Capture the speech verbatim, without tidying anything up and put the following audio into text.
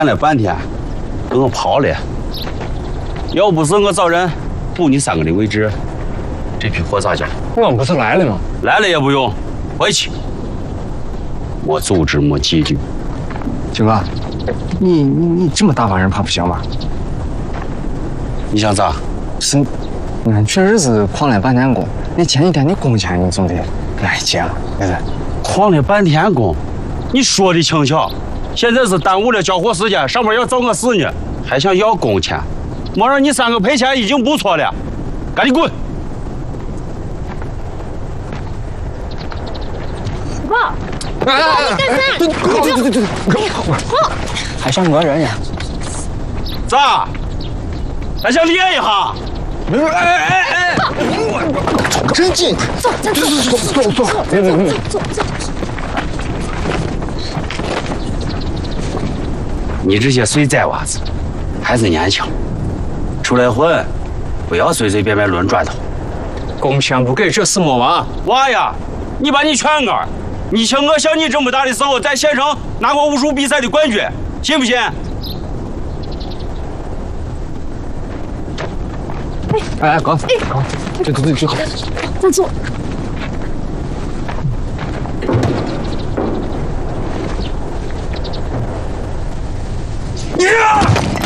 了半天，给我跑了。要不是我找人补你三个的位置，这批货咋讲？ 我们不是来了吗？ 来了也不用，回去。我组织没纪律。 九哥，你你你这么大把人怕不行吧？ 你想咋？ 是，你看确实是旷了半天工，那前几天你工钱你总得来结了，对不对？ 旷了半天工，你说的轻巧。现在是耽误了交货时间，上面要找我事呢，还想要工钱，没让你三个赔钱已经不错了，赶紧滚！ 爸， 哎哎哎！对对对对对，还想讹人呀？ 咋？还想练一下？ 哎哎哎哎！走真近！ 走走走走走走走别别别！ 走走。 你这些碎崽娃子，还是年轻，出来混，不要随随便便抡砖头。 工钱不给，这事没完。 娃呀，你把你劝儿，你像我像你这么大的时候，在县城拿过武术比赛的冠军，信不信？ 哎哎，哥，哥，这这这这好。 站住！